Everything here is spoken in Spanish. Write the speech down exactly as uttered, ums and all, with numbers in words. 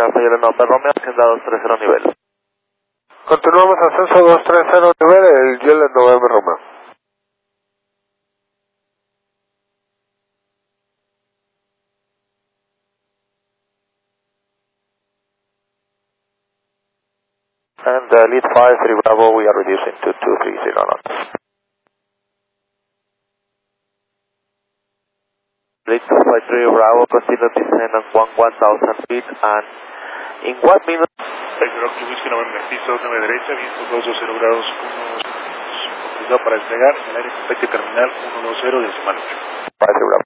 Charlie November Romeo, hacienda dos tres cero nivel. Continuamos ascenso dos tres cero nivel, el Yellow November Romeo. And uh, lead five three Bravo, we are reducing to two three zero knots. Lead two five three Bravo, continue descend at one one thousand feet, and in what minute? Rocky Whiskey November, piso nueve derecha, viento dos dos cero grados, uno dos, para despegar, en el aire completo terminal uno dos cero decimal. five three Bravo.